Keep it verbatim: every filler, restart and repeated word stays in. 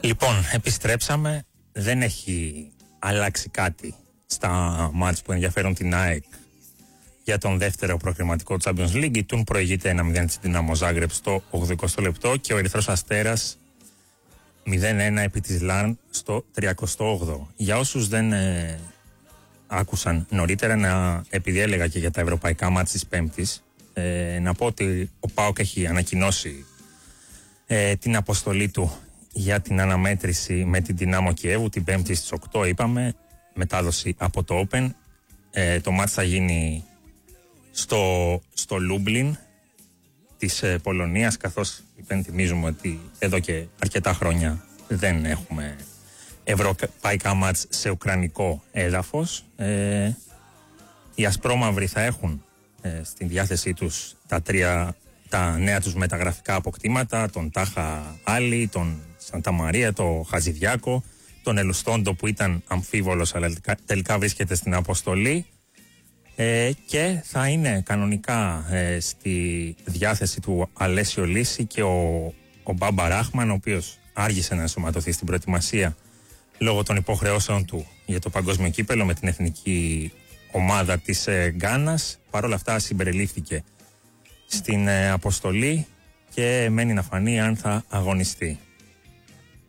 Λοιπόν, επιστρέψαμε. Δεν έχει αλλάξει κάτι στα μάτς που ενδιαφέρουν την ΑΕΚ για τον δεύτερο προκριματικό Champions League. Η Τουν προηγείται ένα μηδέν της Δυνάμο Ζάγκρεπ στο ογδοηκοστό λεπτό και ο Ερυθρός Αστέρας μηδέν ένα επί της Λαν στο τριακοστό όγδοο. Για όσους δεν ε, άκουσαν νωρίτερα, να, επειδή έλεγα και για τα ευρωπαϊκά μάτς της Πέμπτης, ε, να πω ότι ο ΠΑΟΚ έχει ανακοινώσει ε, την αποστολή του για την αναμέτρηση με την Δυνάμο Κιέβου την Πέμπτη στις οκτώ, είπαμε, μετάδοση από το Open. Ε, το μάτς θα γίνει στο, στο Λούμπλιν της ε, Πολωνίας, καθώς υπενθυμίζουμε ότι εδώ και αρκετά χρόνια δεν έχουμε ευρωπαϊκά μάτς σε ουκρανικό έδαφος. Ε, οι ασπρόμαυροι θα έχουν ε, στην διάθεσή τους τα τρία τα νέα τους μεταγραφικά αποκτήματα, τον Τάχα Άλλη, τον Σαντα Μαρία, τον Χατζηδιάκο, τον Ελουστόντο που ήταν αμφίβολος αλλά τελικά βρίσκεται στην αποστολή, ε, και θα είναι κανονικά ε, στη διάθεση του Αλέσιο Λύση και ο, ο Μπάμπα Ράχμαν, ο οποίος άργησε να ενσωματωθεί στην προετοιμασία λόγω των υποχρεώσεων του για το παγκόσμιο κύπελο με την εθνική ομάδα της ε, Γκάνας. Παρ' όλα αυτά συμπεριλήφθηκε στην ε, αποστολή και μένει να φανεί αν θα αγωνιστεί.